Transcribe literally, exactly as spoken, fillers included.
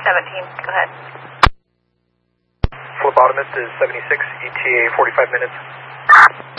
seventeen, go ahead. Phlebotomist is seventy-six, E T A forty-five minutes.